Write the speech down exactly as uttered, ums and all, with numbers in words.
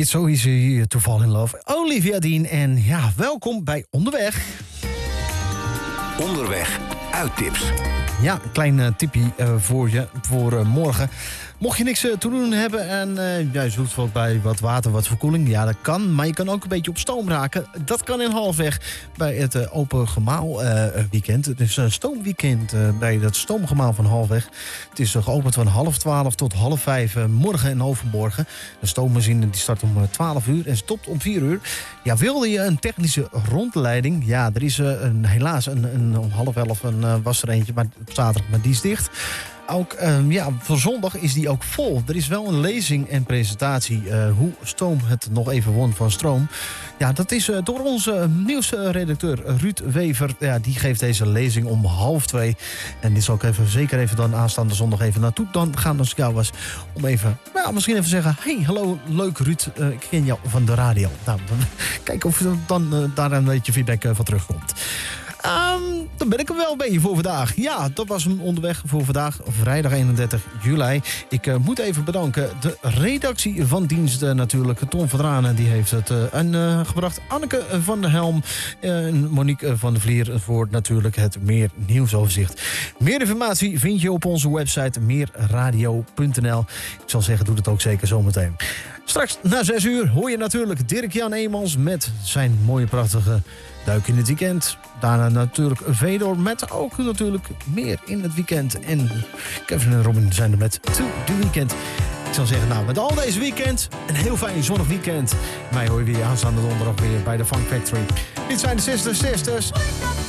It's so easy to fall in love. Olivia Dean en ja, welkom bij Onderweg. Onderweg uittips. Ja, een klein uh, tipje uh, voor je voor uh, morgen. Mocht je niks uh, te doen hebben en uh, ja, je zoekt wat bij wat water, wat verkoeling. Ja, dat kan. Maar je kan ook een beetje op stoom raken. Dat kan in Halfweg bij het uh, Open Gemaal uh, weekend. Het is een stoomweekend uh, bij het Stoomgemaal van Halfweg. Het is uh, geopend van half twaalf tot half vijf uh, morgen en overmorgen. De stoommachine die start om uh, twaalf uur en stopt om vier uur. Ja, wilde je een technische rondleiding? Ja, er is uh, een, helaas een, een, om half elf een, uh, was er eentje, maar op zaterdag, maar die is dicht. Ook um, ja, voor zondag is die ook vol. Er is wel een lezing en presentatie uh, hoe stoom het nog even won van stroom. Ja, dat is uh, door onze nieuwsredacteur Ruud Wever. Ja, die geeft deze lezing om half twee. En die zal ik even, zeker even dan aanstaande zondag even naartoe dan gaan als ik jou was. Om even, ja, misschien even zeggen, hey, hallo, leuk Ruud, uh, ik ken jou van de radio. Nou, dan, kijk of er dan uh, daar een beetje feedback uh, van terugkomt. Um, dan ben ik er wel bij je voor vandaag. Ja, dat was hem Onderweg voor vandaag, vrijdag eenendertig juli. Ik uh, moet even bedanken de redactie van dienst uh, natuurlijk. Tom van Dranen die heeft het uh, en, uh, gebracht. Anneke van der Helm en uh, Monique van der Vlier voor natuurlijk het Meer Nieuwsoverzicht. Meer informatie vind je op onze website meerradio punt n l. Ik zal zeggen, doe het ook zeker zometeen. Straks na zes uur hoor je natuurlijk Dirk-Jan Eemans met zijn mooie prachtige Duik in het weekend. Daarna natuurlijk Vedor met ook natuurlijk meer in het weekend. En Kevin en Robin zijn er met To The Weekend. Ik zou zeggen, nou, met al deze weekend, een heel fijn zonnig weekend. Mij hoor je weer aanstaande donderdag weer bij de Funk Factory. Dit zijn de Sisters Sisters.